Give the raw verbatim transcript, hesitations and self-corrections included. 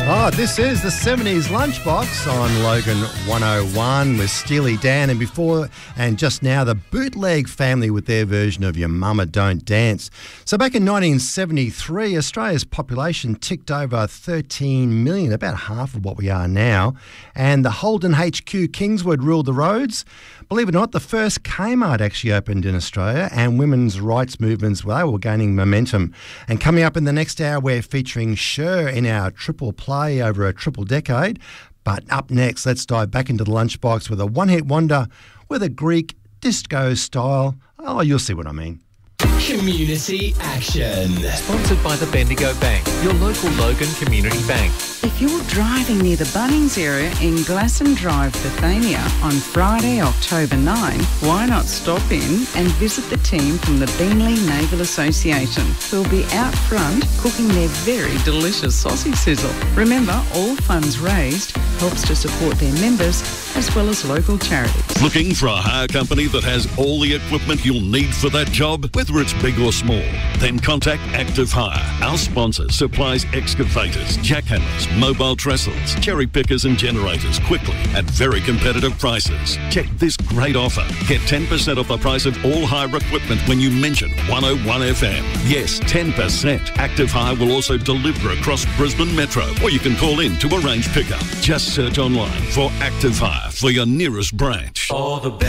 Oh, this is the seventies Lunchbox on Logan one oh one with Steely Dan, and before and just now the Bootleg Family with their version of Your Mama Don't Dance. So back in nineteen seventy-three, Australia's population ticked over thirteen million, about half of what we are now, and the Holden H Q Kingswood ruled the roads. Believe it or not, the first Kmart actually opened in Australia, and women's rights movements, well, they were gaining momentum. And coming up in the next hour, we're featuring Cher in our triple play over a triple decade. But up next, let's dive back into the Lunchbox with a one-hit wonder with a Greek disco style. Oh, you'll see what I mean. Community Action. Sponsored by the Bendigo Bank, your local Logan Community Bank. If you're driving near the Bunnings area in Glasson Drive, Bethania on Friday, October ninth, why not stop in and visit the team from the Beanley Naval Association, who'll be out front cooking their very delicious sausage sizzle. Remember, all funds raised helps to support their members as well as local charities. Looking for a hire company that has all the equipment you'll need for that job, whether it's big or small? Then contact Active Hire. Our sponsor supplies excavators, jackhammers, mobile trestles, cherry pickers and generators quickly at very competitive prices. Check this great offer. Get ten percent off the price of all hire equipment when you mention one oh one F M. Yes, ten percent. Active Hire will also deliver across Brisbane Metro, or you can call in to arrange pickup. Just search online for Active Hire for your nearest branch. All the